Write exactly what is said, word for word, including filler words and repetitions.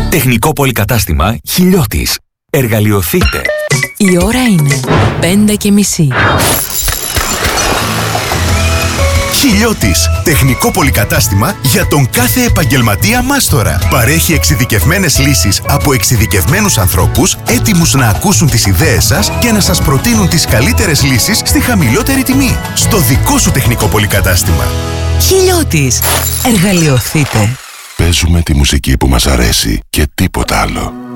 Τεχνικό πολυκατάστημα Χιλιώτης. Εργαλειοθείτε. Η ώρα είναι πέντε και μισή. Χιλιώτης. Τεχνικό πολυκατάστημα για τον κάθε επαγγελματία μάστορα. Παρέχει εξειδικευμένες λύσεις από εξειδικευμένους ανθρώπους, έτοιμους να ακούσουν τις ιδέες σας και να σας προτείνουν τις καλύτερες λύσεις στη χαμηλότερη τιμή. Στο δικό σου τεχνικό πολυκατάστημα. Χιλιώτης. Εργαλειοθείτε. Παίζουμε τη μουσική που μας αρέσει και τίποτα άλλο.